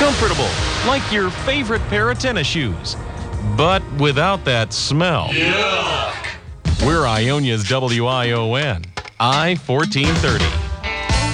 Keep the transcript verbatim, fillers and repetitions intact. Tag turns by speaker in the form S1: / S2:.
S1: Comfortable, like your favorite pair of tennis shoes, but without that smell.
S2: Yuck.
S1: We're Ionia's W I O N, I fourteen thirty.